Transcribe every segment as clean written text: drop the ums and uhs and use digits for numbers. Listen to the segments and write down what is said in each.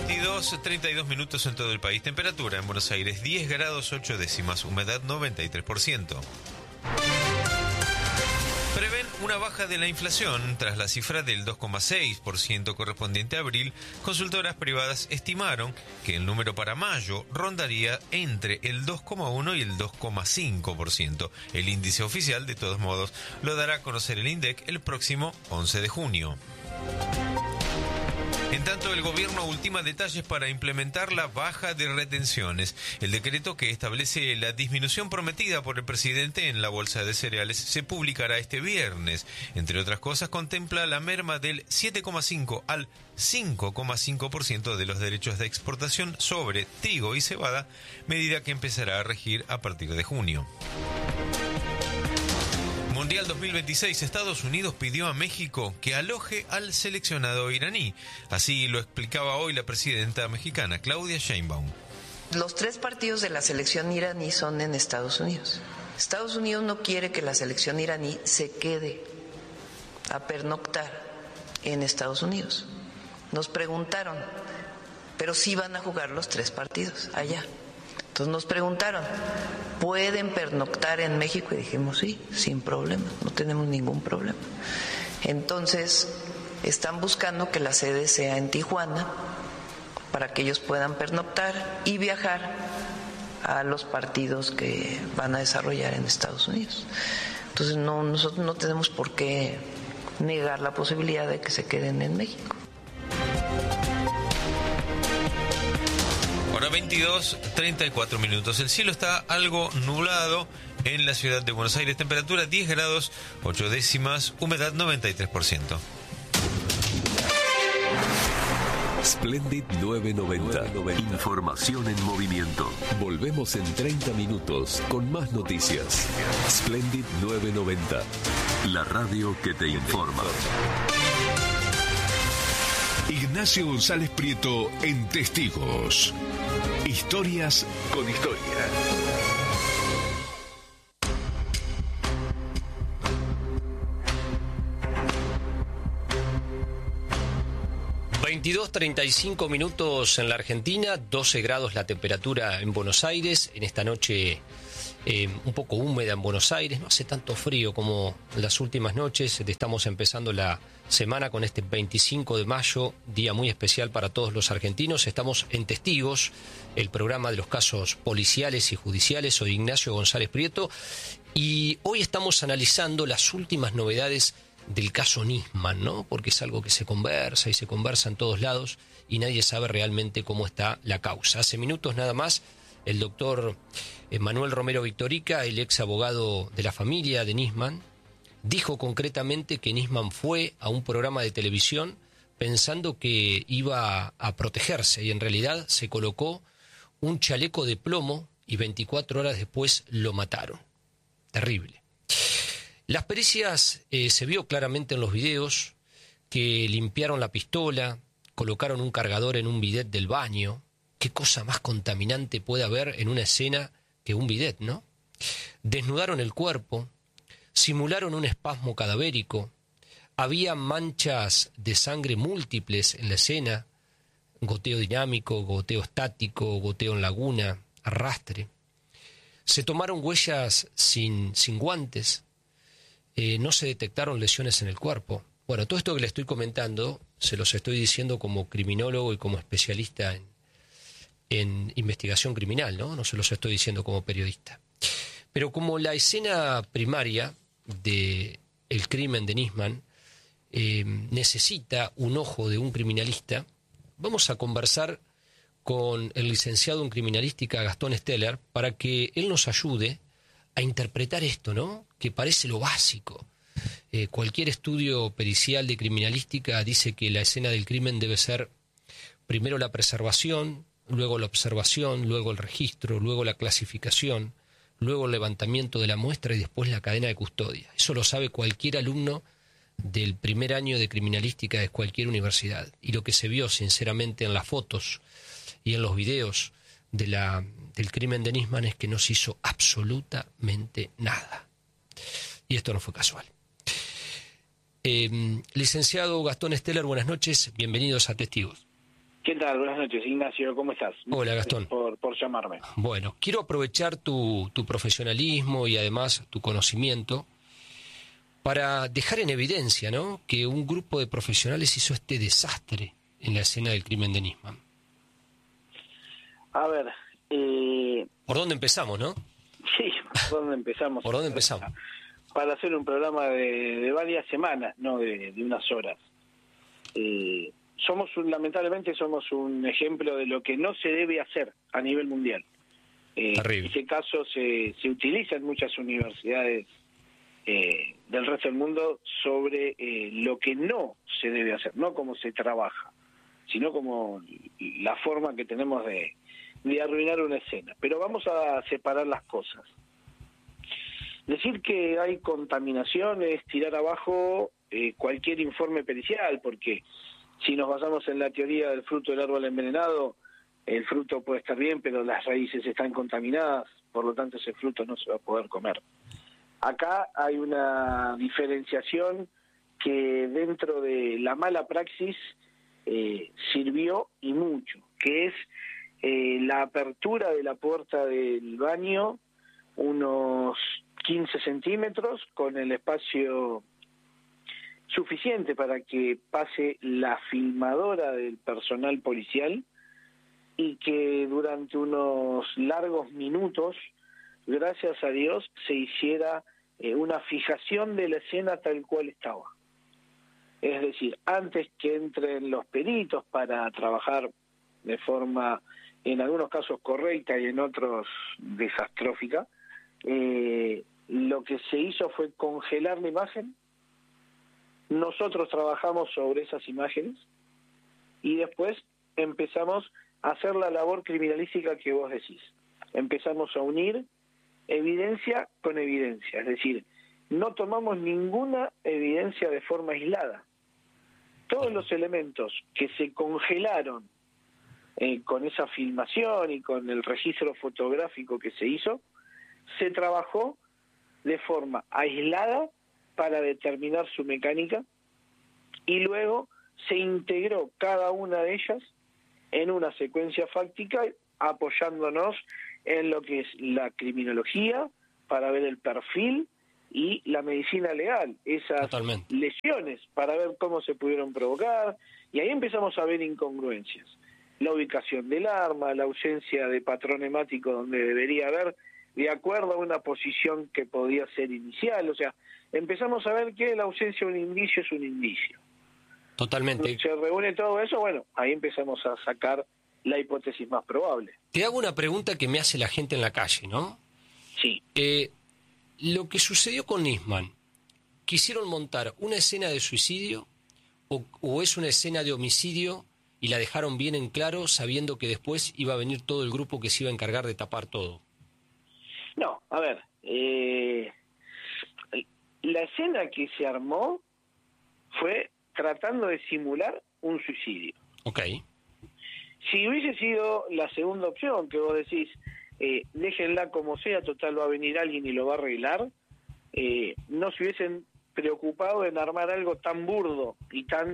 22:32 minutos en todo el país. Temperatura en Buenos Aires 10 grados 8 décimas, humedad 93%. Prevén una baja de la inflación tras la cifra del 2,6% correspondiente a abril. Consultoras privadas estimaron que el número para mayo rondaría entre el 2,1 y el 2,5%. El índice oficial, de todos modos, lo dará a conocer el INDEC el próximo 11 de junio. En tanto, el gobierno ultima detalles para implementar la baja de retenciones. El decreto que establece la disminución prometida por el presidente en la bolsa de cereales se publicará este viernes. Entre otras cosas, contempla la merma del 7,5 al 5,5% de los derechos de exportación sobre trigo y cebada, medida que empezará a regir a partir de junio. Mundial 2026, Estados Unidos pidió a México que aloje al seleccionado iraní. Así lo explicaba hoy la presidenta mexicana, Claudia Sheinbaum. Los 3 partidos de la selección iraní son en Estados Unidos. Estados Unidos no quiere que la selección iraní se quede a pernoctar en Estados Unidos. Nos preguntaron, pero sí van a jugar los 3 partidos allá. Entonces nos preguntaron, ¿pueden pernoctar en México? Y dijimos, sí, sin problema, no tenemos ningún problema. Entonces están buscando que la sede sea en Tijuana para que ellos puedan pernoctar y viajar a los partidos que van a desarrollar en Estados Unidos. Entonces nosotros no tenemos por qué negar la posibilidad de que se queden en México. Ahora 22:34 minutos. El cielo está algo nublado en la ciudad de Buenos Aires. Temperatura 10 grados 8 décimas, humedad 93%. Splendid 990. Información en movimiento. Volvemos en 30 minutos con más noticias. Splendid 990. La radio que te informa. Ignacio González Prieto en Testigos. Historias con historia. ...22:35 en la Argentina, 12 grados la temperatura en Buenos Aires, en esta noche un poco húmeda en Buenos Aires, no hace tanto frío como las últimas noches. Estamos empezando la semana con este 25 de mayo, día muy especial para todos los argentinos. Estamos en Testigos, el programa de los casos policiales y judiciales. Soy Ignacio González Prieto y hoy estamos analizando las últimas novedades del caso Nisman, ¿no? Porque es algo que se conversa y se conversa en todos lados y nadie sabe realmente cómo está la causa. Hace minutos nada más, el doctor Manuel Romero Victorica, el ex abogado de la familia de Nisman, dijo concretamente que Nisman fue a un programa de televisión pensando que iba a protegerse y en realidad se colocó un chaleco de plomo y 24 horas después lo mataron. Terrible. Las pericias se vio claramente en los videos que limpiaron la pistola, colocaron un cargador en un bidet del baño. ¿Qué cosa más contaminante puede haber en una escena que un bidet, no? Desnudaron el cuerpo, simularon un espasmo cadavérico, había manchas de sangre múltiples en la escena, goteo dinámico, goteo estático, goteo en laguna, arrastre. Se tomaron huellas sin guantes, no se detectaron lesiones en el cuerpo. Bueno, todo esto que le estoy comentando se los estoy diciendo como criminólogo y como especialista en investigación criminal, ¿no? No se los estoy diciendo como periodista. Pero como la escena primaria del crimen de Nisman necesita un ojo de un criminalista, vamos a conversar con el licenciado en criminalística Gastón Steller para que él nos ayude a interpretar esto, ¿no? Que parece lo básico. Cualquier estudio pericial de criminalística dice que la escena del crimen debe ser primero la preservación, luego la observación, luego el registro, luego la clasificación, luego el levantamiento de la muestra y después la cadena de custodia. Eso lo sabe cualquier alumno del primer año de criminalística de cualquier universidad. Y lo que se vio sinceramente en las fotos y en los videos del crimen de Nisman es que no se hizo absolutamente nada. Y esto no fue casual. Licenciado Gastón Steller, buenas noches, bienvenidos a Testigos. ¿Qué tal? Buenas noches, Ignacio, ¿cómo estás? Hola, Gastón. Por llamarme. Bueno, quiero aprovechar tu profesionalismo y además tu conocimiento para dejar en evidencia, ¿no?, que un grupo de profesionales hizo este desastre en la escena del crimen de Nisman. A ver... ¿Por dónde empezamos, no? Sí, ¿por dónde empezamos? ¿Por dónde empezamos? Para hacer un programa de varias semanas, no de unas horas. Lamentablemente somos un ejemplo de lo que no se debe hacer a nivel mundial. Terrible. En este caso se utiliza en muchas universidades del resto del mundo sobre lo que no se debe hacer, no cómo se trabaja, sino como la forma que tenemos de arruinar una escena. Pero vamos a separar las cosas. Decir que hay contaminación es tirar abajo cualquier informe pericial, porque si nos basamos en la teoría del fruto del árbol envenenado, el fruto puede estar bien, pero las raíces están contaminadas, por lo tanto ese fruto no se va a poder comer. Acá hay una diferenciación que dentro de la mala praxis sirvió y mucho, que es la apertura de la puerta del baño unos 15 centímetros con el espacio suficiente para que pase la filmadora del personal policial y que durante unos largos minutos, gracias a Dios, se hiciera una fijación de la escena tal cual estaba. Es decir, antes que entren los peritos para trabajar de forma, en algunos casos correcta y en otros desastrófica, lo que se hizo fue congelar la imagen. Nosotros trabajamos sobre esas imágenes y después empezamos a hacer la labor criminalística que vos decís. Empezamos a unir evidencia con evidencia, es decir, no tomamos ninguna evidencia de forma aislada. Todos los elementos que se congelaron con esa filmación y con el registro fotográfico que se hizo, se trabajó de forma aislada para determinar su mecánica y luego se integró cada una de ellas en una secuencia fáctica apoyándonos en lo que es la criminología para ver el perfil y la medicina legal, esas Totalmente. lesiones para ver cómo se pudieron provocar, y ahí empezamos a ver incongruencias. La ubicación del arma, la ausencia de patrón hemático donde debería haber, de acuerdo a una posición que podía ser inicial. O sea, empezamos a ver que la ausencia de un indicio es un indicio. Totalmente. Se reúne todo eso, bueno, ahí empezamos a sacar la hipótesis más probable. Te hago una pregunta que me hace la gente en la calle, ¿no? Sí. Lo que sucedió con Nisman, ¿quisieron montar una escena de suicidio o es una escena de homicidio y la dejaron bien en claro sabiendo que después iba a venir todo el grupo que se iba a encargar de tapar todo? No, a ver, la escena que se armó fue tratando de simular un suicidio. Ok. Si hubiese sido la segunda opción, que vos decís, déjenla como sea, total va a venir alguien y lo va a arreglar, no se hubiesen preocupado en armar algo tan burdo y tan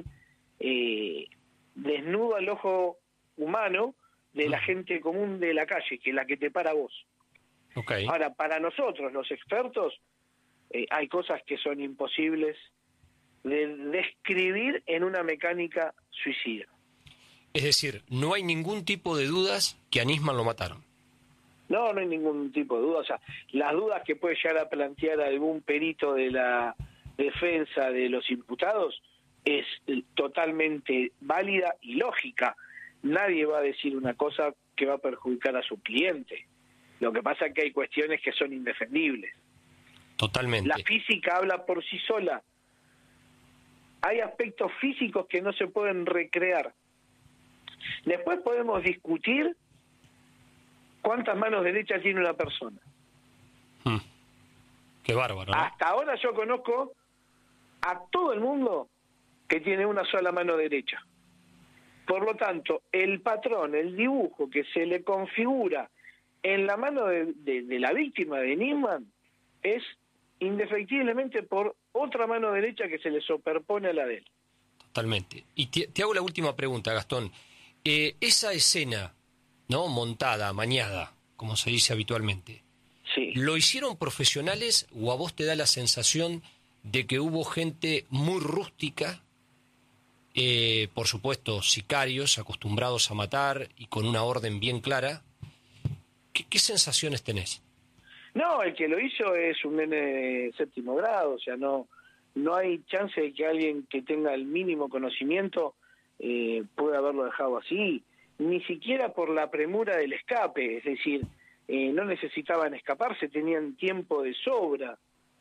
desnudo al ojo humano de la gente común de la calle, que es la que te para vos. Okay. Ahora, para nosotros, los expertos, hay cosas que son imposibles de describir en una mecánica suicida. Es decir, no hay ningún tipo de dudas que a Nisman lo mataron. No, no hay ningún tipo de duda. O sea, las dudas que puede llegar a plantear algún perito de la defensa de los imputados es totalmente válida y lógica. Nadie va a decir una cosa que va a perjudicar a su cliente. Lo que pasa es que hay cuestiones que son indefendibles. Totalmente. La física habla por sí sola. Hay aspectos físicos que no se pueden recrear. Después podemos discutir cuántas manos derechas tiene una persona. Qué bárbaro, ¿no? Hasta ahora yo conozco a todo el mundo que tiene una sola mano derecha. Por lo tanto, el patrón, el dibujo que se le configura en la mano de la víctima de Nisman es indefectiblemente por otra mano derecha que se le superpone a la de él. Totalmente. Y te hago la última pregunta, Gastón. Esa escena, ¿no? Montada, amañada, como se dice habitualmente. Sí. ¿Lo hicieron profesionales o a vos te da la sensación de que hubo gente muy rústica, por supuesto sicarios acostumbrados a matar y con una orden bien clara? ¿Qué sensaciones tenés? No, el que lo hizo es un nene de 7º grado, o sea, no hay chance de que alguien que tenga el mínimo conocimiento pueda haberlo dejado así, ni siquiera por la premura del escape, es decir, no necesitaban escaparse, tenían tiempo de sobra.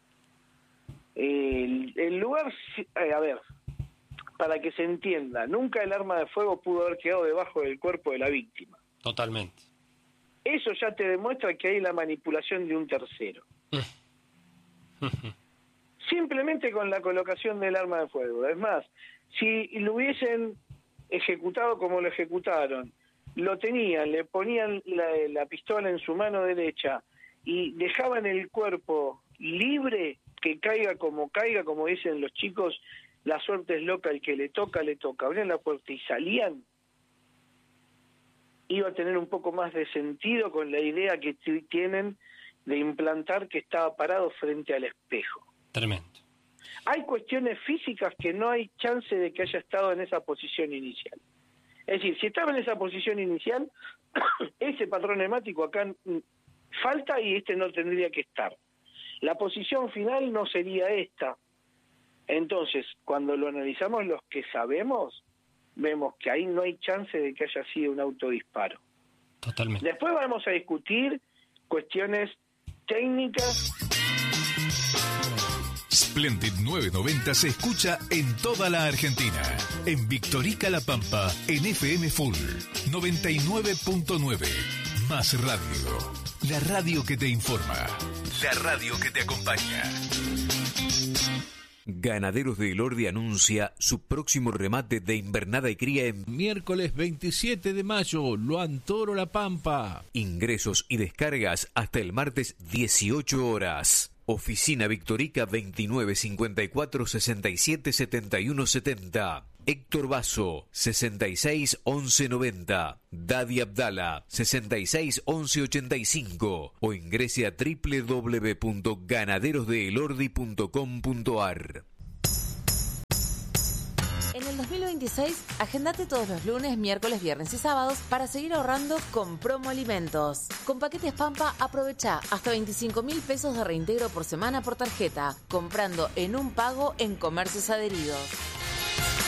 El lugar, a ver, para que se entienda, nunca el arma de fuego pudo haber quedado debajo del cuerpo de la víctima. Totalmente. Eso ya te demuestra que hay la manipulación de un tercero. Simplemente con la colocación del arma de fuego. Es más, si lo hubiesen ejecutado como lo ejecutaron, lo tenían, le ponían la pistola en su mano derecha y dejaban el cuerpo libre, que caiga, como dicen los chicos, la suerte es loca, el que le toca, abrían la puerta y salían, iba a tener un poco más de sentido con la idea que tienen de implantar que estaba parado frente al espejo. Tremendo. Hay cuestiones físicas que no hay chance de que haya estado en esa posición inicial. Es decir, si estaba en esa posición inicial, ese patrón hemático acá falta y no tendría que estar. La posición final no sería esta. Entonces, cuando lo analizamos los que sabemos, vemos que ahí no hay chance de que haya sido un autodisparo. Totalmente. Después vamos a discutir cuestiones técnicas. Splendid 990 se escucha en toda la Argentina. En Victorica La Pampa, en FM Full 99.9. Más radio. La radio que te informa. La radio que te acompaña. Ganaderos de Elordi anuncia su próximo remate de invernada y cría en miércoles 27 de mayo, Luan Toro La Pampa. Ingresos y descargas hasta el martes 18 horas. Oficina Victorica 2954 67 71 70. Héctor Basso 66 11 90. Dadi Abdala 66 11 85. O ingrese a www.ganaderosdeelordi.com.ar. En el 2026, agendate todos los lunes, miércoles, viernes y sábados para seguir ahorrando con Promo Alimentos. Con Paquetes Pampa, aprovecha hasta 25.000 pesos de reintegro por semana por tarjeta, comprando en un pago en comercios adheridos.